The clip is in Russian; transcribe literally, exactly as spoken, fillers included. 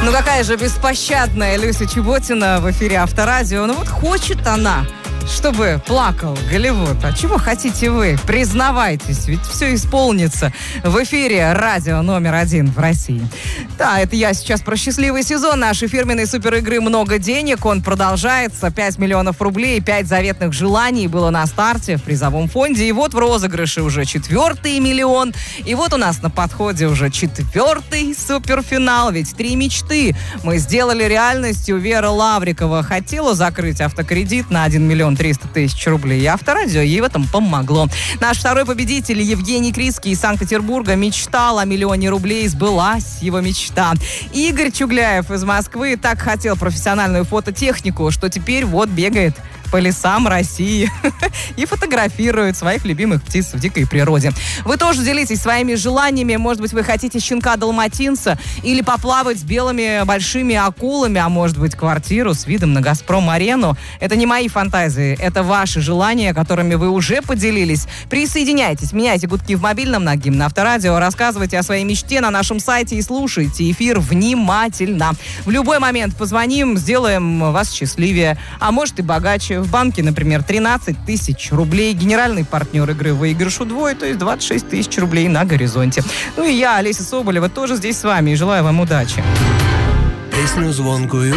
Ну какая же беспощадная Люся Чеботина в эфире Авторадио. Ну вот хочет она, чтобы плакал Голливуд. А чего хотите вы? Признавайтесь, ведь все исполнится в эфире радио номер один в России. Да, это я сейчас про счастливый сезон нашей фирменной суперигры «Много денег». Он продолжается. пять миллионов рублей, пять заветных желаний было на старте в призовом фонде. И вот в розыгрыше уже четвертый миллион. И вот у нас на подходе уже четвертый суперфинал. Ведь три мечты мы сделали реальностью. Вера Лаврикова хотела закрыть автокредит на один миллион триста тысяч рублей. И Авторадио ей в этом помогло. Наш второй победитель Евгений Крицкий из Санкт-Петербурга мечтал о миллионе рублей. Сбылась его мечта. Игорь Чугляев из Москвы так хотел профессиональную фототехнику, что теперь вот бегает по лесам России и фотографирует своих любимых птиц в дикой природе. Вы тоже делитесь своими желаниями. Может быть, вы хотите щенка-далматинца или поплавать с белыми большими акулами, а может быть, квартиру с видом на Газпром-арену. Это не мои фантазии, это ваши желания, которыми вы уже поделились. Присоединяйтесь, меняйте гудки в мобильном на гимн Авторадио, рассказывайте о своей мечте на нашем сайте и слушайте эфир внимательно. В любой момент позвоним, сделаем вас счастливее, а может и богаче. В банке, например, тринадцать тысяч рублей. Генеральный партнер игры выигрыш удвоит, то есть двадцать шесть тысяч рублей на горизонте. Ну и я, Олеся Соболева, тоже здесь с вами и желаю вам удачи. Песню звонкую